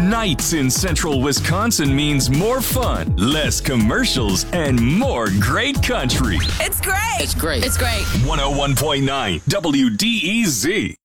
Nights in central Wisconsin means more fun, less commercials, and more great country. It's great. It's great. It's great. 101.9 WDEZ.